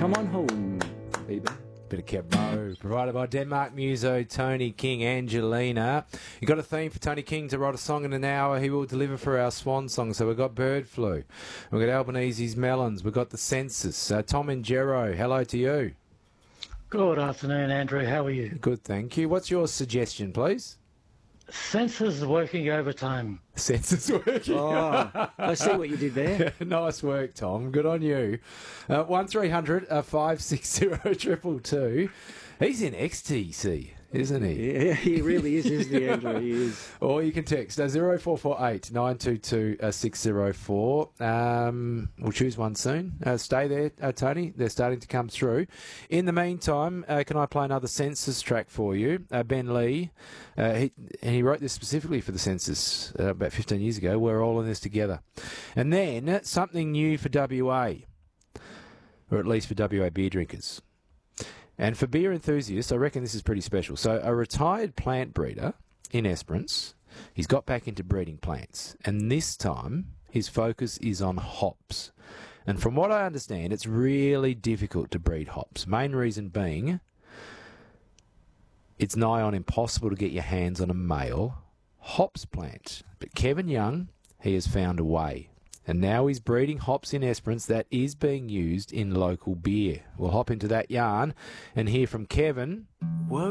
Come on home, baby. Bit of Kev Moe, provided by Denmark Muso, Tony King, Angelina. You got a theme for Tony King to write a song in an hour. He will deliver for our swan song. So we've got Bird Flu, we've got Albanese's Melons, we've got the Census. Tom and Gero, hello to you. Good afternoon, Andrew. How are you? Good, thank you. What's your suggestion, please? Census working overtime. Census working. Oh, I see what you did there. Nice work, Tom. Good on you. 1300 560 222. He's in XTC, isn't he? Yeah, he really is, isn't he, Andrew? He is. Or you can text 0448 922 604. We'll choose one soon. Stay there, Tony. They're starting to come through. In the meantime, can I play another Census track for you? Ben Lee, he wrote this specifically for the Census about 15 years ago. We're all in this together. And then something new for WA, or at least for WA beer drinkers. And for beer enthusiasts, I reckon this is pretty special. So a retired plant breeder in Esperance, he's got back into breeding plants. And this time, his focus is on hops. And from what I understand, it's really difficult to breed hops. Main reason being, it's nigh on impossible to get your hands on a male hops plant. But Kevin Young, he has found a way. And now he's breeding hops in Esperance that is being used in local beer. We'll hop into that yarn and hear from Kevin.